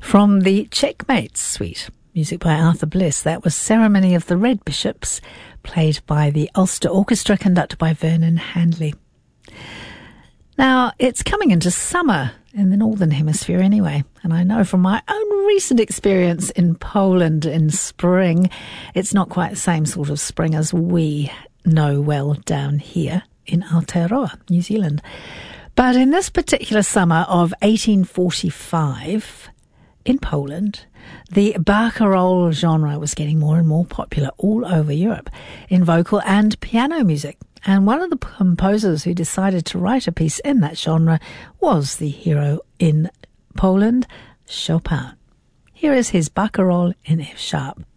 From the Checkmate Suite, music by Arthur Bliss. That was Ceremony of the Red Bishops, played by the Ulster Orchestra, conducted by Vernon Handley. Now, it's coming into summer in the Northern Hemisphere anyway, and I know from my own recent experience in Poland in spring, it's not quite the same sort of spring as we know well down here in Aotearoa, New Zealand. But in this particular summer of 1845, in Poland, the barcarolle genre was getting more and more popular all over Europe in vocal and piano music. And one of the composers who decided to write a piece in that genre was the hero in Poland, Chopin. Here is his barcarolle in F sharp.